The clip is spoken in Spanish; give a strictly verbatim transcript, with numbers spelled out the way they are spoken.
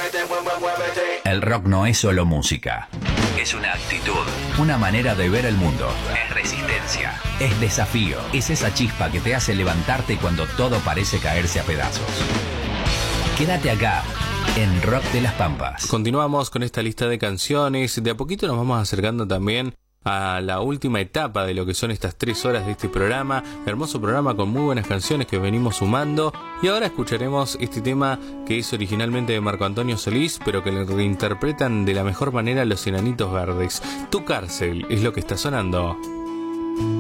El rock no es solo música. Es una actitud, una manera de ver el mundo. Es resistencia, es desafío, es esa chispa que te hace levantarte cuando todo parece caerse a pedazos. Quédate acá, en Rock de las Pampas. Continuamos con esta lista de canciones. De a poquito nos vamos acercando también a la última etapa de lo que son estas tres horas de este programa. Hermoso programa con muy buenas canciones que venimos sumando. Y ahora escucharemos este tema que es originalmente de Marco Antonio Solís, pero que le reinterpretan de la mejor manera los Enanitos Verdes. Tu cárcel es lo que está sonando.